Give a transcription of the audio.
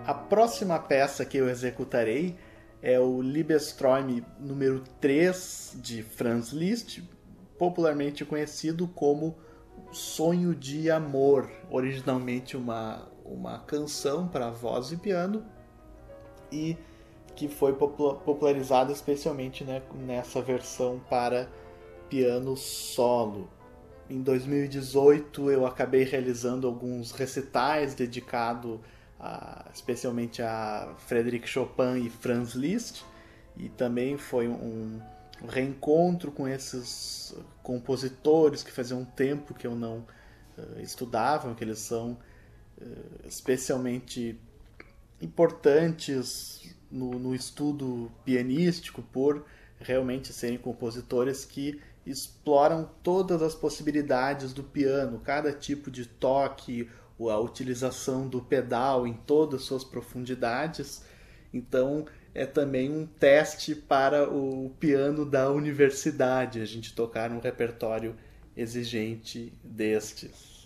A próxima peça que eu executarei é o Liebesträume número 3 de Franz Liszt, popularmente conhecido como Sonho de Amor, originalmente uma canção para voz e piano, e que foi popularizada especialmente, né, nessa versão para piano solo. Em 2018 eu acabei realizando alguns recitais dedicados especialmente a Frédéric Chopin e Franz Liszt, e também foi um reencontro com esses compositores que fazia um tempo que eu não estudava, que eles são especialmente importantes no estudo pianístico por realmente serem compositores que exploram todas as possibilidades do piano, cada tipo de toque, a utilização do pedal em todas as suas profundidades. Então é também um teste para o piano da universidade, a gente tocar um repertório exigente destes.